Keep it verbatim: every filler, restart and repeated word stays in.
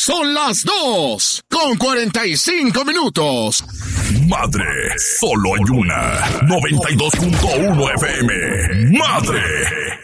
Son las dos con cuarenta y cinco minutos. Madre, solo hay una. noventa y dos punto uno F M. Madre.